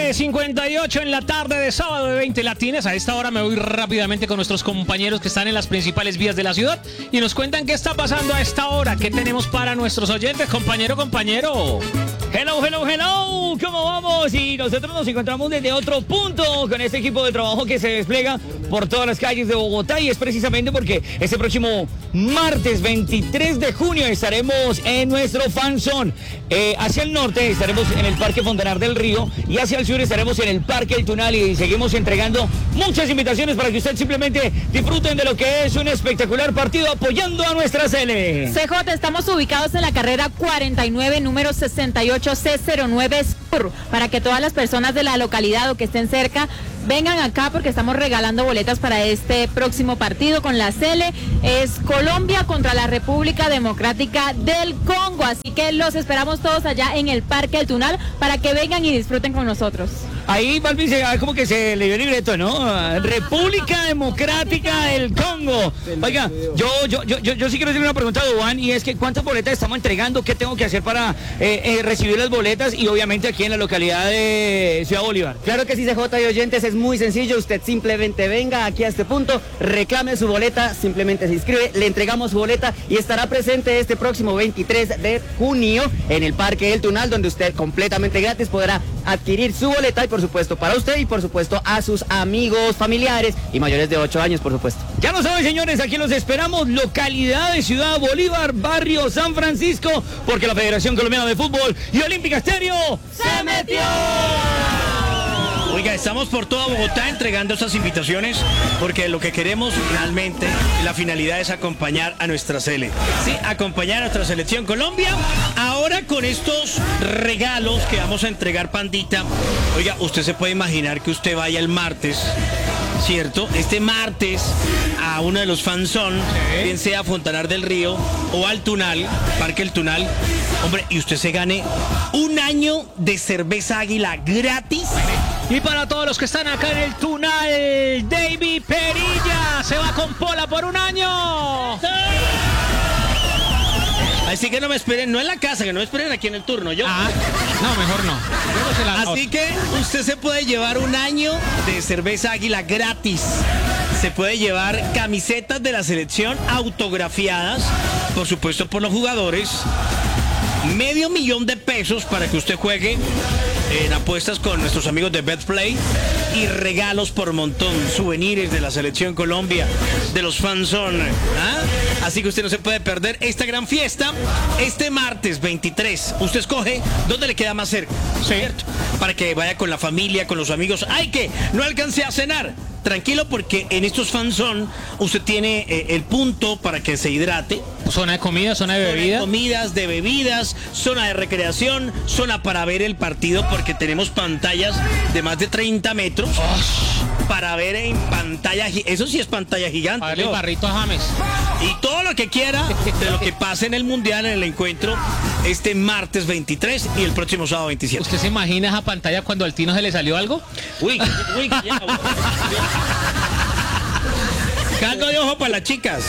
7:58 en la tarde de sábado de 20 latines. A esta hora me voy rápidamente con nuestros compañeros que están en las principales vías de la ciudad y nos cuentan qué está pasando a esta hora, qué tenemos para nuestros oyentes. Compañero. Hello, ¿cómo vamos? Y nosotros nos encontramos desde otro punto con este equipo de trabajo que se despliega por todas las calles de Bogotá, y es precisamente porque este próximo martes 23 de junio estaremos en nuestro fanzone. Hacia el norte estaremos en el Parque Fontanar del Río y hacia el sur estaremos en el Parque El Tunal, y seguimos entregando muchas invitaciones para que usted simplemente disfruten de lo que es un espectacular partido apoyando a nuestra Sele. CJ, estamos ubicados en la carrera 49, número 68 C09 Sur, para que todas las personas de la localidad o que estén cerca vengan acá porque estamos regalando boletas para este próximo partido con la Sele. Es Colombia contra la República Democrática del Congo, así que los esperamos todos allá en el Parque El Tunal para que vengan y disfruten con nosotros. Ahí Balvin como que se le dio el libreto, ¿no? República Democrática del Congo. Oiga, yo sí quiero hacer una pregunta a Duván, y es que ¿cuántas boletas estamos entregando? ¿Qué tengo que hacer para recibir las boletas? Y obviamente aquí en la localidad de Ciudad Bolívar. Claro que sí, CJ y oyentes, es muy sencillo. Usted simplemente venga aquí a este punto, reclame su boleta, simplemente se inscribe, le entregamos su boleta y estará presente este próximo 23 de junio en el Parque El Tunal, donde usted completamente gratis podrá adquirir su boleta, y por supuesto para usted y por supuesto a sus amigos, familiares y mayores de 8 años, por supuesto. Ya lo saben, señores, aquí los esperamos, localidad de Ciudad Bolívar, barrio San Francisco, porque la Federación Colombiana de Fútbol y Olímpica Estéreo ¡se metió! Oiga, estamos por toda Bogotá entregando estas invitaciones porque lo que queremos realmente, la finalidad es acompañar a nuestra Sele. Sí, acompañar a nuestra selección Colombia. Ahora con estos regalos que vamos a entregar, Pandita. Oiga, usted se puede imaginar que usted vaya el martes, ¿cierto? Este martes a uno de los fanzón, bien sea Fontanar del Río o al Tunal, Parque El Tunal, hombre, y usted se gane un año de cerveza Águila gratis. Y para todos los que están acá en el Tunal, David Perilla se va con Pola por un año. Así que no me esperen, no en la casa, que no me esperen aquí en el turno. No, mejor no. Así que usted se puede llevar un año de cerveza Águila gratis. Se puede llevar camisetas de la selección autografiadas, por supuesto por los jugadores. $500,000 de pesos para que usted juegue en apuestas con nuestros amigos de Betplay, y regalos por montón, souvenirs de la selección Colombia, de los fanzón. Así que usted no se puede perder esta gran fiesta este martes 23. Usted escoge dónde le queda más cerca, ¿cierto? Para que vaya con la familia, con los amigos. ¡Ay, que no alcancé a cenar! Tranquilo, porque en estos fanzón usted tiene el punto para que se hidrate. Zona de comida, zona de bebida. Comidas, de bebidas, zona de recreación, zona para ver el partido, porque tenemos pantallas de más de 30 metros para ver en pantalla. Eso sí es pantalla gigante. Para el barrito a James. Y todo lo que quiera de lo que pase en el Mundial, en el encuentro, este martes 23 y el próximo sábado 27. ¿Usted se imagina esa pantalla cuando al Tino se le salió algo? Uy, caldo de ojo para las chicas.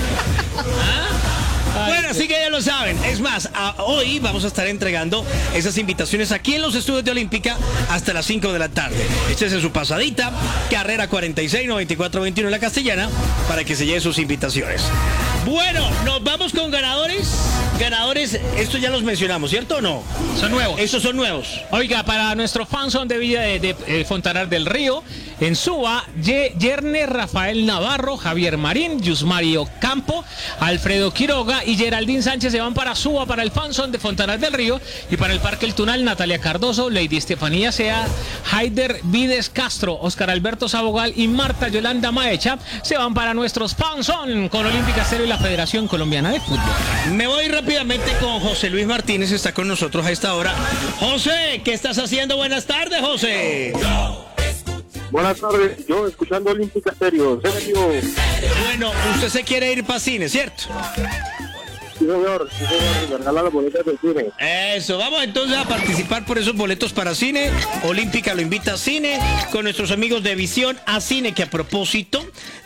Bueno, así que ya lo saben. Es más, hoy vamos a estar entregando esas invitaciones aquí en los estudios de Olímpica hasta las 5 de la tarde. Este es en su pasadita, carrera 46, 9421 en la Castellana, para que se lleven sus invitaciones. Bueno, nos vamos con ganadores. Ganadores, estos ya los mencionamos, ¿cierto o no? Son nuevos. Estos son nuevos. Oiga, para nuestro fanzón de Villa de Fontanar del Río, en Suba, Yerne Rafael Navarro, Javier Marín, Yusmario Campo, Alfredo Quiroga y Geraldine Sánchez se van para Suba, para el fanzón de Fontanar del Río. Y para el Parque El Tunal, Natalia Cardoso, Lady Estefanía Sea, Haider Vides Castro, Oscar Alberto Sabogal y Marta Yolanda Maecha se van para nuestros fanzón con Olímpica Estéreo y la Federación Colombiana de Fútbol. Me voy rápidamente con José Luis Martínez, está con nosotros a esta hora. José, ¿qué estás haciendo? Buenas tardes, José. Buenas tardes, yo escuchando Olímpica Estéreo. Bueno, usted se quiere ir para cine, ¿cierto? Sí, señor, me regalan las boletas del cine. Eso, vamos entonces a participar por esos boletos para cine. Olímpica lo invita a cine con nuestros amigos de Visión a Cine, que a propósito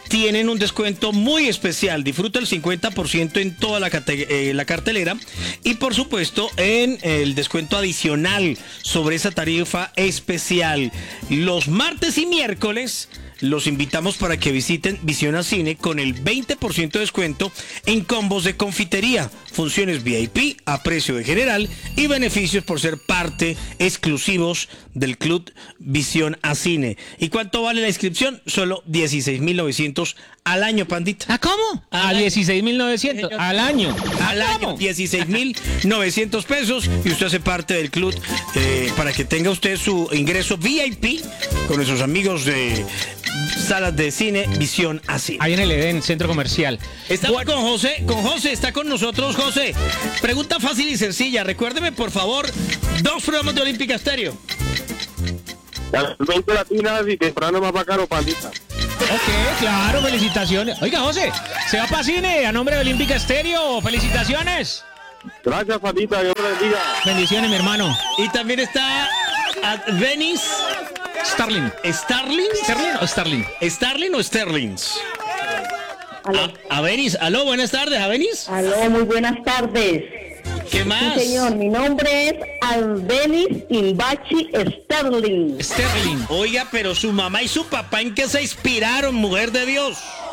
tienen un descuento muy especial. Disfruta el 50% en toda la cartelera y por supuesto en el descuento adicional sobre esa tarifa especial. Los martes y miércoles los invitamos para que visiten Visión Cine con el 20% de descuento en combos de confitería, funciones VIP a precio de general y beneficios por ser parte exclusivos del Club Visión Cine. ¿Y cuánto vale la inscripción? Solo 16.900 al año, pandita. ¿Ah, cómo? A 16.900 al año. Al año, 16.900 pesos y usted hace parte del club para que tenga usted su ingreso VIP con nuestros amigos de salas de cine Visión Cine. Ahí en el Edén, centro comercial. Estamos con José, está con nosotros José. Pregunta fácil y sencilla, recuérdeme por favor 2 programas de Olímpica Estéreo. Las 20 latinas y temprano más bacano, pandita. Ok, claro, felicitaciones. Oiga, José, se va para cine a nombre de Olímpica Estéreo. Felicitaciones. Gracias, pandita, Dios te bendiga. Bendiciones, mi hermano. Y también está Venice Starling. ¿Starling? ¿Sterling o Starling? ¿Starling o Sterlings? Aló. Avenis, aló, buenas tardes, Avenis. Aló, muy buenas tardes. ¿Qué más? Sí, señor, mi nombre es Albenis Imbachi Sterling. Sterling. Oiga, pero su mamá y su papá, ¿en qué se inspiraron, mujer de Dios?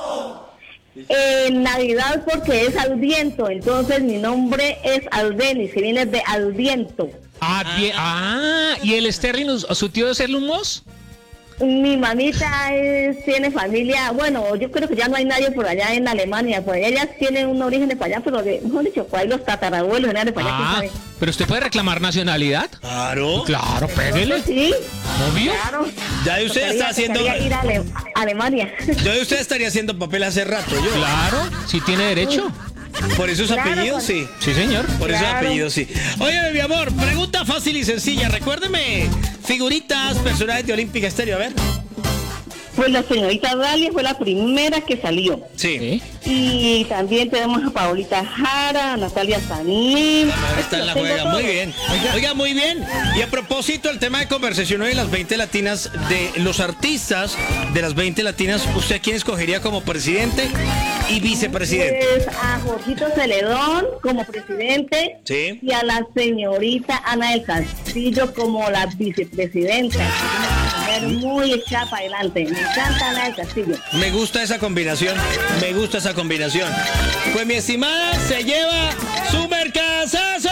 En Navidad porque es Alviento, entonces mi nombre es Albenis, que viene de Alviento. ¿Y el Sterling, su tío de Sterling Moss? Mi mamita tiene familia, bueno, yo creo que ya no hay nadie por allá en Alemania, pues ellas tienen un origen de para allá, pero mejor dicho, pues ahí los tatarabuelos eran de para allá, ¿quién sabe? Pero usted puede reclamar nacionalidad. Claro. Claro, pégale. Sí, Obvio. claro. Ya de usted está haciendo. Ir a Alemania. Ya de usted estaría haciendo papel hace rato, yo. Claro, sí tiene derecho. Por esos Claro, apellidos, con- sí. Sí, señor. Por esos Claro. apellidos, sí. Oye, mi amor, pregunta fácil y sencilla. Recuérdeme, figuritas, personajes de Olímpica Estéreo, a ver. Pues la señorita Dalia fue la primera que salió. Sí. Sí. Y también tenemos a Paolita Jara, a Natalia Sanín. Esta la juega muy bien. Oiga, muy bien. Y a propósito, el tema de conversación hoy en las 20 latinas, de los artistas de las 20 latinas, ¿usted quién escogería como presidente y vicepresidente? Pues a Jorgito Celedón como presidente. Sí. Y a la señorita Ana del Castillo como la vicepresidenta. Una mujer muy echada para adelante. Me encanta Ana del Castillo. Me gusta esa combinación. Me gusta esa combinación. Pues mi estimada se lleva su mercazazo.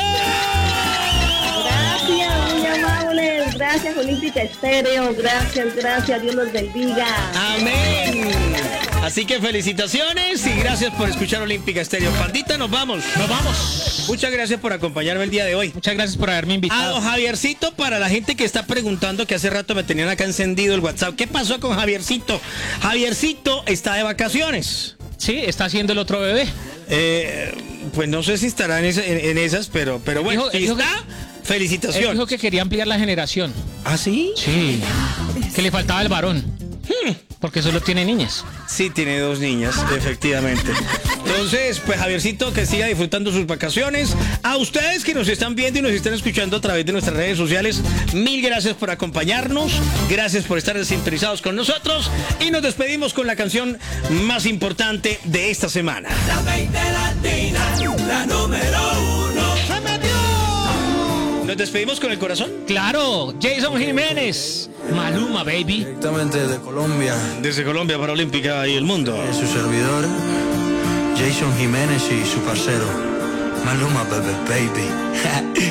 Gracias, muy amables. Gracias, Olímpica Estéreo. Gracias, Dios los bendiga. Amén. Así que felicitaciones y gracias por escuchar Olímpica Estéreo. Pandita, nos vamos. Nos vamos. Muchas gracias por acompañarme el día de hoy. Muchas gracias por haberme A invitado. don Javiercito, para la gente que está preguntando, que hace rato me tenían acá encendido el WhatsApp. ¿Qué pasó con Javiercito? Javiercito está de vacaciones. Sí, está haciendo el otro bebé. Pues no sé si estará en esas, pero bueno, Dijo- si dijo está, Él felicitaciones. dijo que quería ampliar la generación. ¿Ah, sí? Sí. Que le faltaba el varón. Porque solo tiene niñas. Sí, tiene 2 niñas, efectivamente. Entonces, pues Javiercito, que siga disfrutando sus vacaciones. A ustedes que nos están viendo y nos están escuchando a través de nuestras redes sociales, mil gracias por acompañarnos, gracias por estar sintonizados con nosotros y nos despedimos con la canción más importante de esta semana. La 20 latina, la número 1. ¡Se metió! ¿Nos despedimos con el corazón? Claro, Jason Jiménez. Maluma, baby. Directamente de Colombia, Desde Colombia para Olímpica y el mundo. su servidor, Jason Jiménez y su parcero, Maluma Baby.